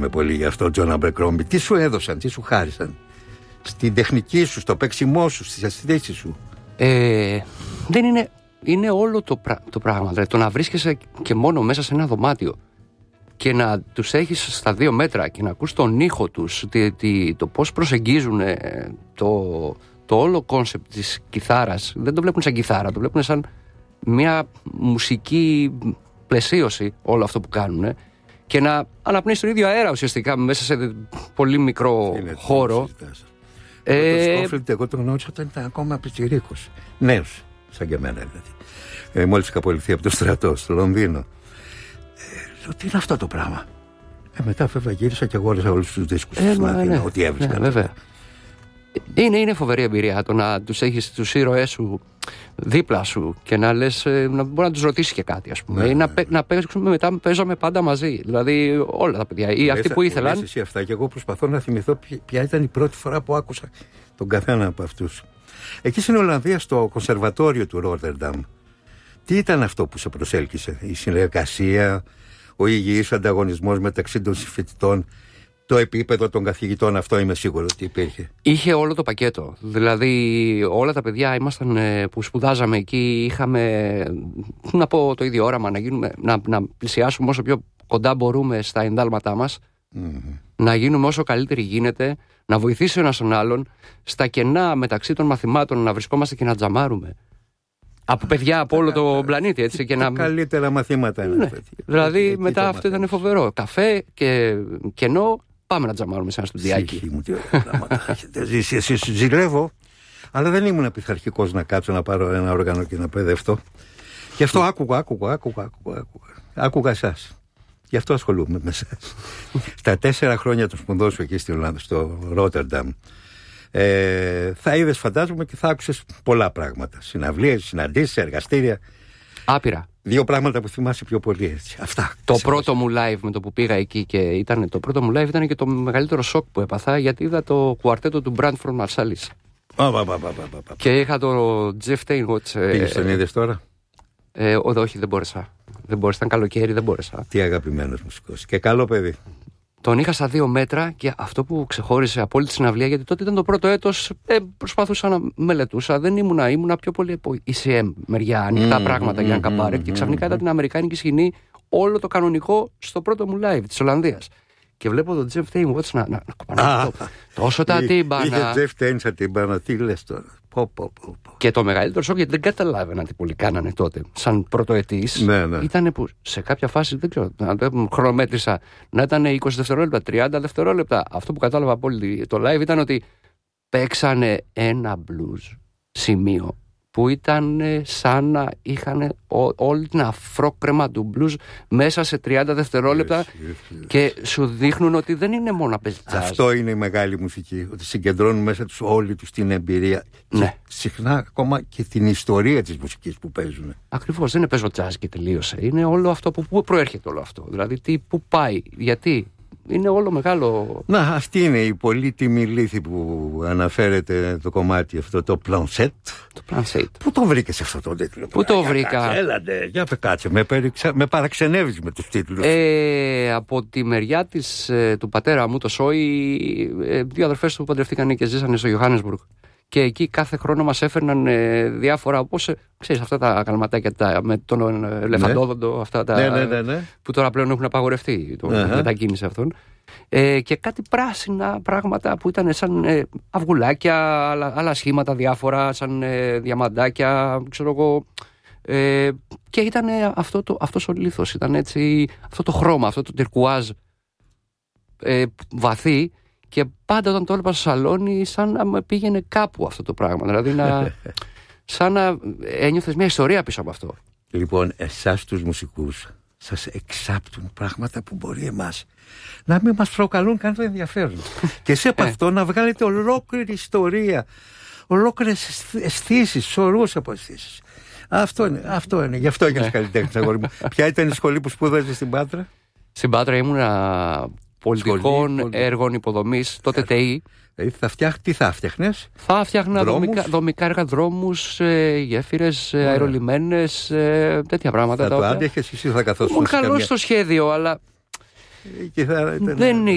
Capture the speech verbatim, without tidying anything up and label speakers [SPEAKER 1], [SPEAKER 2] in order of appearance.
[SPEAKER 1] ευχαριστούμε πολύ για αυτό, Τζον Αμπερκρόμπι. Τι σου έδωσαν, τι σου χάρισαν? Στην τεχνική σου, στο παίξιμό σου, στις αισθήσεις σου.
[SPEAKER 2] Ε, δεν είναι, είναι όλο το, πρα, το πράγμα. Δηλαδή, το να βρίσκεσαι και μόνο μέσα σε ένα δωμάτιο και να τους έχεις στα δύο μέτρα και να ακούς τον ήχο τους, τι, τι, το πώς προσεγγίζουν το, το όλο κόνσεπτ της κιθάρας. Δεν το βλέπουν σαν κιθάρα, το βλέπουν σαν μια μουσική πλαισίωση όλο αυτό που κάνουν, και να αναπνέεις τον ίδιο αέρα ουσιαστικά μέσα σε πολύ μικρό είναι χώρο.
[SPEAKER 1] Ε... Το Σκόφιλντ εγώ τον γνώρισα όταν ήταν ακόμα πιτσιρίκος, νέος σαν και εμένα δηλαδή. Ε, μόλις είχα απολυθεί από το στρατό στο Λονδίνο. Ε, λέω, τι είναι αυτό το πράγμα? Ε, μετά βέβαια γύρισα και αγόρασα όλους τους δίσκους ε, στην Αθήνα, ναι, ό,τι έβρισκα.
[SPEAKER 2] Ναι, βέβαια. Είναι, είναι φοβερή εμπειρία το να τους έχεις τους ήρωές σου δίπλα σου και να λες, να μπορεί να τους ρωτήσεις και κάτι, ας πούμε. Ναι, ή να, ναι. να παίξουμε μετά, παίζαμε πάντα μαζί. Δηλαδή όλα τα παιδιά. Ή αυτοί που ήθελαν.
[SPEAKER 1] Λες εσύ αυτά, και εγώ προσπαθώ να θυμηθώ ποια ήταν η πρώτη φορά που άκουσα τον καθένα από αυτούς. Εκεί στην Ολλανδία, στο κονσερβατόριο του Ρότερνταμ, τι ήταν αυτό που σε προσέλκυσε? Η συνεργασία, ο υγιής ανταγωνισμός μεταξύ των συμφοιτητών, το επίπεδο των καθηγητών, αυτό είμαι σίγουρο ότι υπήρχε.
[SPEAKER 2] Είχε όλο το πακέτο. Δηλαδή, όλα τα παιδιά ήμασταν, που σπουδάζαμε εκεί, είχαμε, να πω, το ίδιο όραμα, να, γίνουμε, να, να πλησιάσουμε όσο πιο κοντά μπορούμε στα ενδάλματά μας, mm-hmm. να γίνουμε όσο καλύτεροι γίνεται, να βοηθήσει ο ένας τον άλλον, στα κενά μεταξύ των μαθημάτων να βρισκόμαστε και να τζαμάρουμε. Από παιδιά από όλο το πλανήτη, έτσι. Και να...
[SPEAKER 1] Καλύτερα μαθήματα είναι.
[SPEAKER 2] Ναι. Δηλαδή, μετά αυτό ήταν φοβερό. Καφέ και κενό. Πάμε να τζαμάρουμε σε ένα στουδιάκι.
[SPEAKER 1] Ψυχή μου, τι ωραία πράγματα έχετε ζήσει. Εσείς ζηλεύω, αλλά δεν ήμουν πειθαρχικός να κάτσω να πάρω ένα όργανο και να παιδευτώ. Γι' αυτό άκουγα, άκουγα, άκουγα, άκουγα, άκουγα εσάς. Γι' αυτό ασχολούμαι με εσάς. Στα τέσσερα χρόνια των σπουδών σου εκεί στη Ολλανδία, στο Ρότερνταμ, ε, θα είδες, φαντάζομαι, και θα άκουσες πολλά πράγματα. Συναυλίες, συναντήσεις, εργαστήρια.
[SPEAKER 2] Άπειρα.
[SPEAKER 1] Δύο πράγματα που θυμάσαι πιο πολύ, έτσι. Αυτά.
[SPEAKER 2] Το πρώτο μου live με το που πήγα εκεί, και ήταν το πρώτο μου live, ήταν και το μεγαλύτερο σοκ που έπαθα, γιατί είδα το κουαρτέτο του Branford Marsalis. Και είχα το Jeff Tainwatch.
[SPEAKER 1] Πήγες τον είδες τώρα?
[SPEAKER 2] Ε, ό, όχι, δεν μπόρεσα. Δεν μπόρεσα, ήταν καλοκαίρι, δεν μπόρεσα.
[SPEAKER 1] Τι αγαπημένος μουσικός. Και καλό παιδί.
[SPEAKER 2] Τον είχα στα δύο μέτρα, και αυτό που ξεχώρισε από όλη τη συναυλία, γιατί τότε ήταν το πρώτο έτος, ε, προσπαθούσα να μελετούσα. Δεν ήμουνα, ήμουνα πιο πολύ από ι σι εμ μεριά, ανοιχτά mm, πράγματα mm, για να καπάρε. Mm, και ξαφνικά mm, ήταν την αμερικάνικη σκηνή, όλο το κανονικό στο πρώτο μου live της Ολλανδίας. Και βλέπω τον Jeff Tainwatch να, να, να κοπανάει τόσο τα τύμπανα.
[SPEAKER 1] Είχε Jeff Tainwatch τα τύμπανα, τι λες τώρα. Πω, πω, πω, πω.
[SPEAKER 2] Και το μεγαλύτερο σοκ, γιατί δεν καταλάβαινα τι πολύ κάνανε τότε, σαν πρωτοετής, ναι, ναι. ήταν που σε κάποια φάση, δεν ξέρω, να χρονομέτρησα, να ήταν είκοσι δευτερόλεπτα, τριάντα δευτερόλεπτα. Αυτό που κατάλαβα από όλη το live ήταν ότι παίξανε ένα blues σημείο που ήταν σαν να είχαν όλη την αφρόκρεμα του blues μέσα σε τριάντα δευτερόλεπτα, yes, yes, yes. Και σου δείχνουν ότι δεν είναι μόνο να παίζει jazz.
[SPEAKER 1] Αυτό είναι η μεγάλη μουσική, ότι συγκεντρώνουν μέσα τους όλη τους την εμπειρία,
[SPEAKER 2] ναι.
[SPEAKER 1] Συχνά ακόμα και την ιστορία της μουσικής που παίζουν.
[SPEAKER 2] Ακριβώς, δεν είναι παίζω jazz και τελείωσε. Είναι όλο αυτό, που πού προέρχεται όλο αυτό, δηλαδή τι, πού πάει, γιατί. Είναι όλο μεγάλο.
[SPEAKER 1] Να, αυτή είναι η πολύτιμη λύθη που αναφέρεται το κομμάτι αυτό, το Planchet.
[SPEAKER 2] Το Planchet.
[SPEAKER 1] Πού το βρήκες αυτό το τίτλο?
[SPEAKER 2] Πού το βρήκα?
[SPEAKER 1] Έλατε, για κάτσε, με, περιξα... με παραξενεύεις με τους τίτλους.
[SPEAKER 2] Ε, από τη μεριά της, ε, του πατέρα μου, το Σόι, ε, δύο αδερφές του παντρευτήκαν και ζήσανε στο Johannesburg. Και εκεί κάθε χρόνο μας έφερναν ε, διάφορα, όπως, ε, ξέρεις, αυτά τα καλματάκια τα, με τον ε, ελεφαντόδοντο, ναι. Αυτά τα
[SPEAKER 1] ναι, ναι, ναι, ναι.
[SPEAKER 2] που τώρα πλέον έχουν απαγορευτεί, το uh-huh. μετακίνηση αυτών. Ε, και κάτι πράσινα πράγματα που ήταν σαν ε, αυγουλάκια, άλλα, άλλα σχήματα διάφορα, σαν ε, διαμαντάκια, ξέρω εγώ. Ε, και ήταν αυτό το, αυτός ο λίθος, ήταν έτσι, αυτό το χρώμα, αυτό το τερκουάζ ε, βαθύ. Και πάντα όταν το έλεπα στο σαλόνι, σαν να με πήγαινε κάπου αυτό το πράγμα. Δηλαδή, να, σαν να ένιωθες μια ιστορία πίσω από αυτό.
[SPEAKER 1] Λοιπόν, εσάς τους μουσικούς σας εξάπτουν πράγματα που μπορεί εμάς να μην μας προκαλούν καν το ενδιαφέρον. Και σε από αυτό να βγάλετε ολόκληρη ιστορία, ολόκληρες αισθήσεις, σωρούς από αισθήσεις. Αυτό είναι, αυτό είναι. Γι' αυτό έγινες καλλιτέχνης, αγόρι μου. Ποια ήταν η σχολή που σπούδαζες στην Πάτρα?
[SPEAKER 2] Στην Πάτρα ήμουνα πολιτικών σχολή, έργων υποδομής, τότε ΤΕΙ.
[SPEAKER 1] Δηλαδή θα φτιάχ, τι θα φτιάχνες?
[SPEAKER 2] Θα φτιάχνα δομικά, δομικά έργα, δρόμους, ε, γέφυρες, ε, αερολιμένες, ε, τέτοια πράγματα.
[SPEAKER 1] Θα το άντεχες εσύ, θα καθόσουν?
[SPEAKER 2] Ήμουν καλός στο σχέδιο, αλλά
[SPEAKER 1] και θα, ήταν...
[SPEAKER 2] δεν